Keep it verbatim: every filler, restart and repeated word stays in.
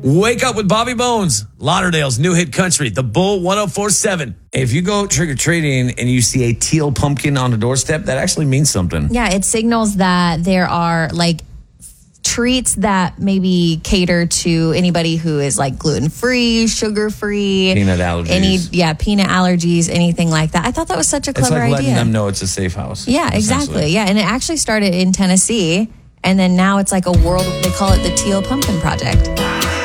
Wake up with Bobby Bones, Lauderdale's new hit country, The Bull one oh four point seven. If you go trick-or-treating and you see a teal pumpkin on the doorstep, that actually means something. Yeah, it signals that there are like treats that maybe cater to anybody who is like gluten-free, sugar-free. Peanut allergies. Any, yeah, peanut allergies, anything like that. I thought that was such a clever idea. It's like letting them know it's a safe house. Yeah, exactly. Yeah, and it actually started in Tennessee, and then now it's like a world, they call it the Teal Pumpkin Project.